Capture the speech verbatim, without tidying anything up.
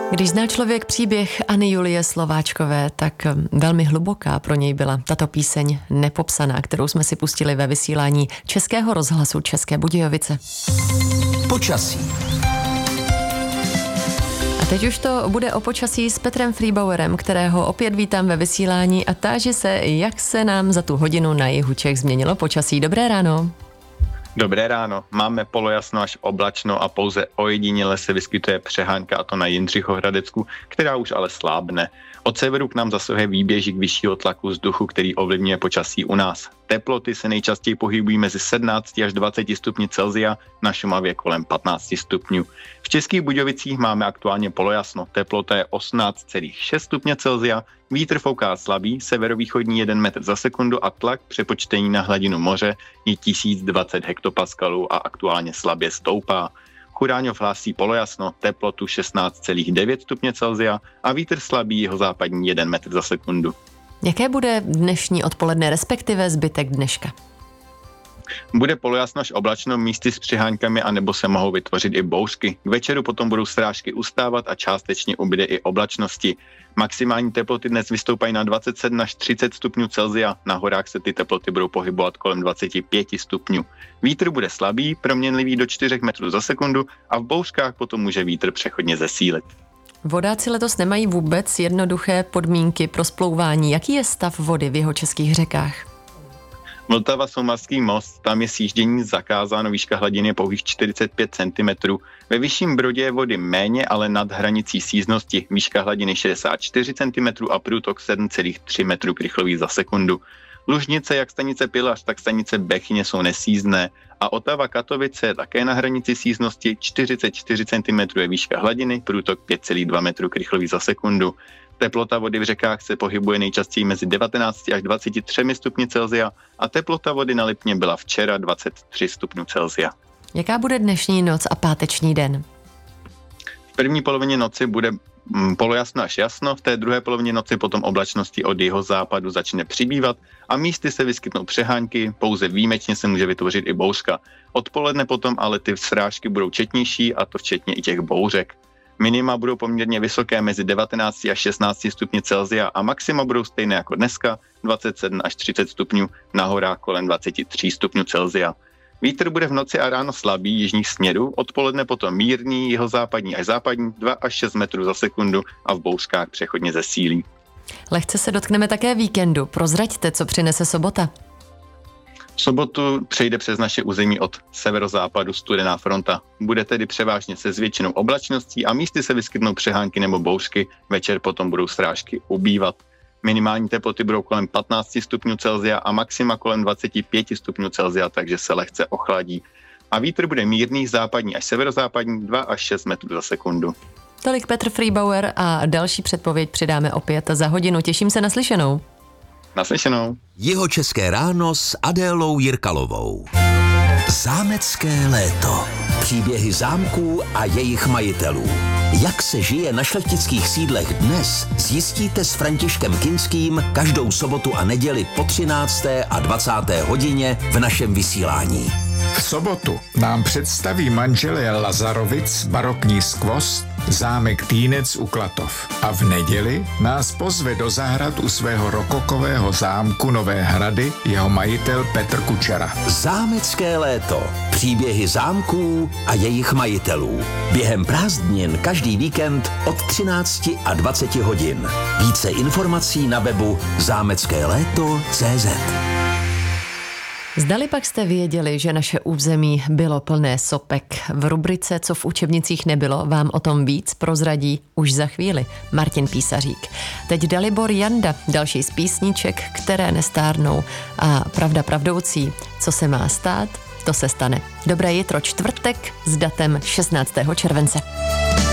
Když zná člověk příběh Anny Julie Slováčkové, tak velmi hluboká pro něj byla tato píseň Nepopsaná, kterou jsme si pustili ve vysílání Českého rozhlasu České Budějovice. Počasí. A teď už to bude o počasí s Petrem Friebauerem, kterého opět vítám ve vysílání a táži se, jak se nám za tu hodinu na jihu Čech změnilo počasí. Dobré ráno. Dobré ráno, máme polojasno až oblačno a pouze ojediněle se vyskytuje přehánka, a to na Jindřichohradecku, která už ale slábne. Od severu k nám zasahuje výběžek vyššího tlaku vzduchu, který ovlivňuje počasí u nás. Teploty se nejčastěji pohybují mezi sedmnáct až dvacet stupni Celsia, na Šumavě kolem patnáct stupňů. V Českých Budějovicích máme aktuálně polojasno, teplota je osmnáct celá šest stupně Celsia, vítr fouká slabý, severovýchodní jeden metr za sekundu a tlak přepočtení na hladinu moře je tisíc dvacet hektopaskalů a aktuálně slabě stoupá. Chudáňov hlásí polojasno, teplotu šestnáct celá devět stupně Celsia a vítr slabý jihozápadní jeden metr za sekundu. Jaké bude dnešní odpoledne, respektive zbytek dneška? Bude polojasno až oblačno, místy s přiháňkami, anebo se mohou vytvořit i bouřky. K večeru potom budou srážky ustávat a částečně ubyde i oblačnosti. Maximální teploty dnes vystoupají na dvacet sedm až třicet stupňů Celsia, na horách se ty teploty budou pohybovat kolem dvacet pět stupňů. Vítr bude slabý, proměnlivý do čtyři metrů za sekundu a v bouřkách potom může vítr přechodně zesílit. Vodáci letos nemají vůbec jednoduché podmínky pro splouvání. Jaký je stav vody v jihočeských řekách? Vltava, Soumalský most, tam je sjíždění zakázáno, výška hladiny je pouhých čtyřicet pět centimetrů. Ve Vyšším Brodě je vody méně, ale nad hranicí síznosti, výška hladiny šedesát čtyři centimetrů a průtok sedm celá tři metrů krychlových za sekundu. Lužnice, jak stanice Pilař, tak stanice Bechyně jsou nesízné a Otava Katovice je také na hranici síznosti, čtyřicet čtyři centimetrů je výška hladiny, průtok pět celá dva metru krychlových za sekundu. Teplota vody v řekách se pohybuje nejčastěji mezi devatenáct až dvacet tři stupni Celsia a teplota vody na Lipně byla včera dvacet tři stupňů Celsia. Jaká bude dnešní noc a páteční den? V první polovině noci bude mm, polojasno až jasno, v té druhé polovině noci potom oblačnosti od jihozápadu začne přibývat a místy se vyskytnou přehánky, pouze výjimečně se může vytvořit i bouřka. Odpoledne potom ale ty srážky budou četnější, a to včetně i těch bouřek. Minima budou poměrně vysoké mezi devatenáct až šestnáct stupni Celsia a maxima budou stejné jako dneska, dvacet sedm až třicet stupňů, na horách kolem dvacet tři stupňů Celsia. Vítr bude v noci a ráno slabý jižních směrů, odpoledne potom mírný, jihozápadní až západní dva až šest metrů za sekundu a v bouřkách přechodně zesílí. Lehce se dotkneme také víkendu. Prozraďte, co přinese sobota. V sobotu přejde přes naše území od severozápadu studená fronta. Bude tedy převážně se zvětšenou oblačností a místy se vyskytnou přehánky nebo bouřky, večer potom budou srážky ubývat. Minimální teploty budou kolem patnáct stupňů Celsia a maxima kolem dvacet pět stupňů Celsia, takže se lehce ochladí. A vítr bude mírný, západní až severozápadní dva až šest metrů za sekundu. Tolik Petr Friebauer a další předpověď přidáme opět za hodinu. Těším se na slyšenou. Naslyšenou. Jihočeské ráno s Adélou Jirkalovou. Zámecké léto. Příběhy zámků a jejich majitelů. Jak se žije na šlechtických sídlech dnes, zjistíte s Františkem Kinským každou sobotu a neděli po třinácté a dvacáté hodině v našem vysílání. V sobotu nám představí manželé Lazarovic barokní skvost zámek Týnec u Klatov. A v neděli nás pozve do zahrad u svého rokokového zámku Nové Hrady jeho majitel Petr Kučera. Zámecké léto. Příběhy zámků a jejich majitelů. Během prázdnin každý víkend od třinácti a dvaceti hodin. Více informací na webu zámecké léto tečka cé zet. Zdali pak jste věděli, že naše území bylo plné sopek? V rubrice Co v učebnicích nebylo vám o tom víc prozradí už za chvíli Martin Písařík. Teď Dalibor Janda, další z písniček, které nestárnou. A pravda pravdoucí, co se má stát, to se stane. Dobré jitro, čtvrtek s datem šestnáctého července.